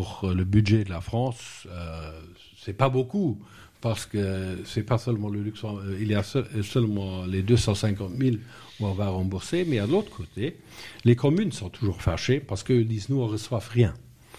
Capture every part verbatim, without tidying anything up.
pour le budget de la France, euh, c'est pas beaucoup. Parce que c'est pas seulement le Luxembourg, il y a seul, seulement les deux cent cinquante mille où on va rembourser, mais à l'autre côté, les communes sont toujours fâchées parce qu'eux disent nous on ne reçoit rien.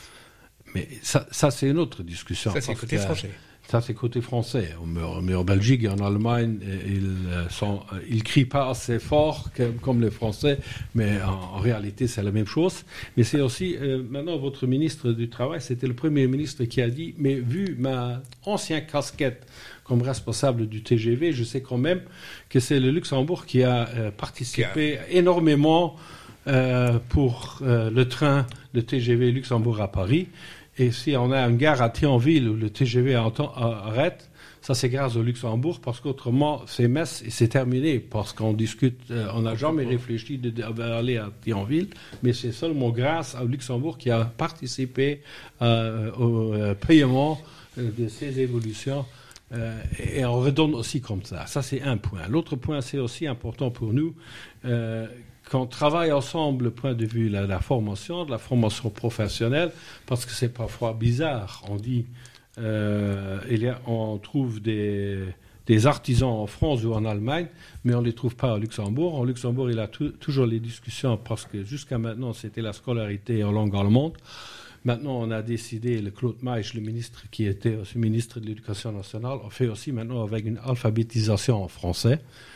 Mais ça, ça c'est une autre discussion. Ça c'est côté que, français. Ça c'est côté français. Mais en Belgique et en Allemagne, ils sont, ils crient pas assez fort que, comme les Français, mais en, en réalité c'est la même chose. Mais c'est aussi euh, maintenant votre ministre du Travail, c'était le premier ministre qui a dit, mais vu ma ancienne casquette comme responsable du T G V, je sais quand même que c'est le Luxembourg qui a euh, participé a... énormément euh, pour euh, le train, le T G V Luxembourg à Paris. Et si on a une gare à Thionville où le T G V arrête, ça c'est grâce au Luxembourg, parce qu'autrement c'est Metz et c'est terminé, parce qu'on discute, euh, on n'a jamais réfléchi d'aller à Thionville, mais c'est seulement grâce au Luxembourg qui a participé euh, au euh, paiement euh, de ces évolutions. Euh, et on redonne aussi comme ça. Ça c'est un point. L'autre point, c'est aussi important pour nous. Euh, Qu'on travaille ensemble, le point de vue de la, la formation, de la formation professionnelle, parce que c'est parfois bizarre. On dit, euh, il y a, on trouve des, des artisans en France ou en Allemagne, mais on ne les trouve pas au Luxembourg. Au Luxembourg, il y a tout, toujours les discussions, parce que jusqu'à maintenant, c'était la scolarité en langue allemande. Maintenant, on a décidé, le Claude Maïch, le ministre qui était aussi ministre de l'Éducation nationale, on fait aussi maintenant avec une alphabétisation en français.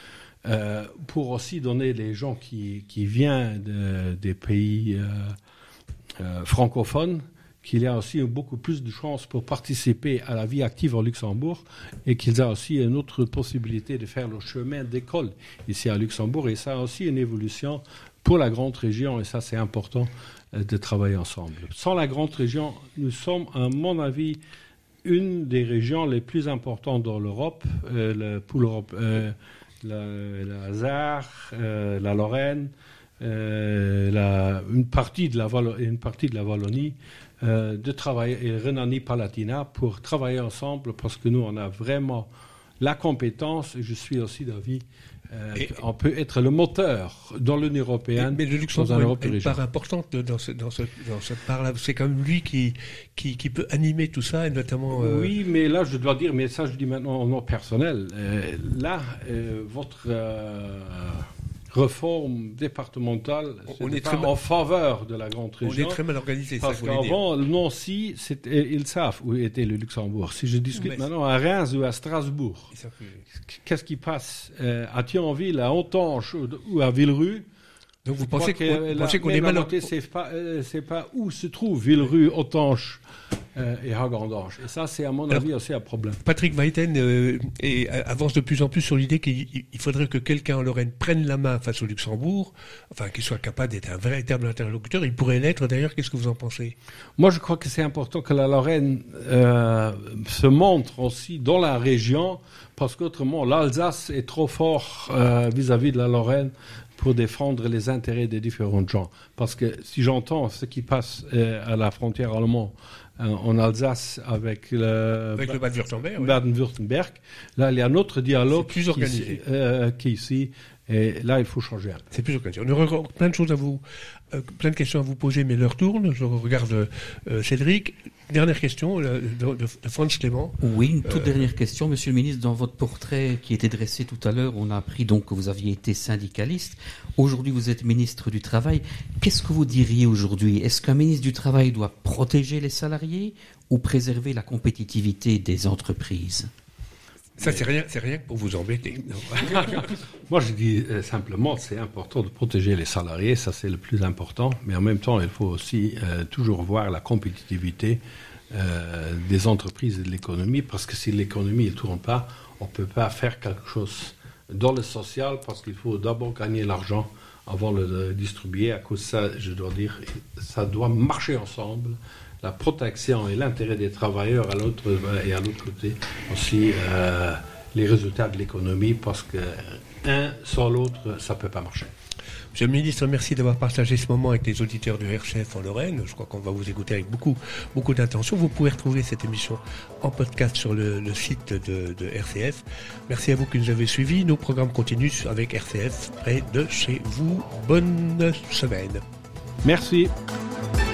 Euh, pour aussi donner les gens qui, qui viennent de, des pays euh, euh, francophones qu'il y a aussi beaucoup plus de chances pour participer à la vie active au Luxembourg et qu'ils aient aussi une autre possibilité de faire le chemin d'école ici à Luxembourg. Et ça a aussi une évolution pour la grande région et ça c'est important euh, de travailler ensemble. Sans la grande région, nous sommes à mon avis une des régions les plus importantes dans l'Europe, euh, le, pour l'Europe. Euh, La, la Sarre, euh, la Lorraine, euh, la, une, partie de la Valo- une partie de la Wallonie, euh, de travailler, et Rhénanie-Palatinat, pour travailler ensemble, parce que nous, on a vraiment la compétence, et je suis aussi d'avis, euh, on peut être le moteur dans l'Union européenne. Mais, mais le Luxembourg a une part importante dans, ce, dans, ce, dans cette part-là. C'est quand même lui qui, qui, qui peut animer tout ça, et notamment... Euh... Oui, mais là, je dois dire, mais ça, je dis maintenant au nom personnel. Euh, là, euh, votre euh, réforme départementale, on est pas très mal... en faveur de la grande région. On est très mal organisé, parce ça, qu'avant, Nancy, c'était, ils savent où était le Luxembourg. Si je discute mais maintenant à Reims ou à Strasbourg, qu'est-ce qui passe euh, à Thionville, à Hontange ou à Villerue? Donc vous pensez, que, qu'on, pensez qu'on est mal organisé? C'est pas, euh, c'est pas où se trouve Villerue, Hontange euh, et Hagandange. Et ça, c'est à mon avis Alors, aussi un problème. Patrick Weiten euh, et, avance de plus en plus sur l'idée qu'il il faudrait que quelqu'un en Lorraine prenne la main face au Luxembourg, enfin qu'il soit capable d'être un véritable interlocuteur. Il pourrait l'être d'ailleurs. Qu'est-ce que vous en pensez? Moi, je crois que c'est important que la Lorraine euh, se montre aussi dans la région, parce qu'autrement, l'Alsace est trop fort euh, vis-à-vis de la Lorraine pour défendre les intérêts des différents gens. Parce que si j'entends ce qui passe euh, à la frontière allemande euh, en Alsace avec le, avec le Baden-Württemberg, Baden-Württemberg, oui. Là, il y a un autre dialogue plus organisé. Qui, euh, qui ici, et là, il faut changer. C'est plus organisé. On aurait plein de choses à vous, euh, plein de questions à vous poser, mais l'heure tourne. Je regarde euh, Cédric. Dernière question de, de, de Franz Clément. Oui, une toute euh, dernière question, Monsieur le Ministre. Dans votre portrait qui était dressé tout à l'heure, on a appris donc que vous aviez été syndicaliste. Aujourd'hui, vous êtes ministre du Travail. Qu'est-ce que vous diriez aujourd'hui? Est-ce qu'un ministre du Travail doit protéger les salariés ou préserver la compétitivité des entreprises? Ça, c'est rien, c'est rien pour vous embêter. Moi, je dis euh, simplement, c'est important de protéger les salariés, ça c'est le plus important, mais en même temps, il faut aussi euh, toujours voir la compétitivité euh, des entreprises et de l'économie, parce que si l'économie ne tourne pas, on ne peut pas faire quelque chose dans le social, parce qu'il faut d'abord gagner l'argent avant de le distribuer. À cause de ça, je dois dire, ça doit marcher ensemble. La protection et l'intérêt des travailleurs à l'autre, et à l'autre côté aussi euh, les résultats de l'économie, parce que un sans l'autre, ça ne peut pas marcher. Monsieur le ministre, merci d'avoir partagé ce moment avec les auditeurs du R C F en Lorraine. Je crois qu'on va vous écouter avec beaucoup, beaucoup d'intention. Vous pouvez retrouver cette émission en podcast sur le, le site de, de R C F. Merci à vous qui nous avez suivis. Nos programmes continuent avec R C F près de chez vous. Bonne semaine. Merci.